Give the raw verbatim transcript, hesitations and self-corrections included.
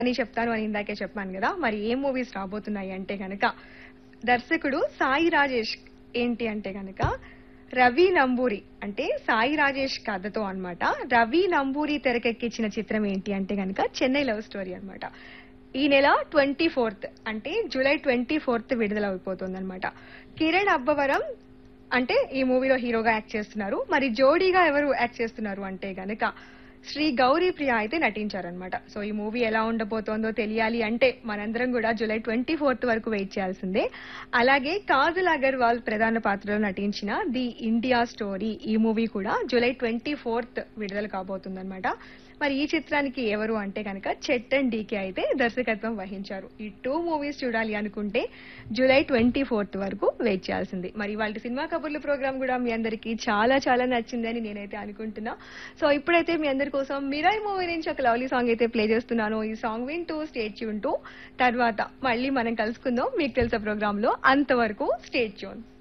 అని చెప్తాను అని ఇందాకే చెప్పాను కదా. మరి ఏ మూవీస్ రాబోతున్నాయి అంటే గనక దర్శకుడు సాయి రాజేష్ ఏంటి అంటే గనక రవి నంబూరి అంటే సాయి రాజేష్ కథతో అన్నమాట. రవి నంబూరి తెరకెక్కించిన చిత్రం ఏంటి అంటే గనక చెన్నై లవ్ స్టోరీ అన్నమాట. ఈ నెల ట్వంటీ ఫోర్త్ అంటే జూలై ట్వంటీ ఫోర్త్ విడుదల అయిపోతుంది అనమాట. కిరణ్ అబ్బవరం అంటే ఈ మూవీలో హీరోగా యాక్ట్ చేస్తున్నారు. మరి జోడీగా ఎవరు యాక్ట్ చేస్తున్నారు అంటే గనక శ్రీ గౌరీ ప్రియ అయితే నటించారనమాట. సో ఈ మూవీ ఎలా ఉండబోతోందో తెలియాలి అంటే మనందరం కూడా జూలై ట్వంటీ ఫోర్త్ వరకు వెయిట్ చేయాల్సిందే. అలాగే కాజల్ అగర్వాల్ ప్రధాన పాత్రలో నటించిన ది ఇండియా స్టోరీ ఈ మూవీ కూడా జూలై ట్వంటీ ఫోర్త్ విడుదల కాబోతుందన్నమాట. మరి ఈ చిత్రానికి ఎవరు అంటే కనుక చెట్టన్ డీకే అయితే దర్శకత్వం వహించారు. ఈ టూ మూవీస్ చూడాలి అనుకుంటే జూలై ట్వంటీ ఫోర్త్ వరకు వెయిట్ చేయాల్సింది. మరి వాళ్ళ సినిమా కబుర్లు ప్రోగ్రామ్ కూడా మీ అందరికీ చాలా చాలా నచ్చిందని నేనైతే అనుకుంటున్నా. సో ఇప్పుడైతే మీ అందరి కోసం మిరాయి మూవీ నుంచి ఒక లవ్లీ సాంగ్ అయితే ప్లే చేస్తున్నాను. ఈ సాంగ్ వింటూ స్టేట్ ట్యూన్ టు తర్వాత మళ్ళీ మనం కలుసుకుందాం మీకు తెలుసా ప్రోగ్రామ్ లో. అంతవరకు స్టేట్ ట్యూన్.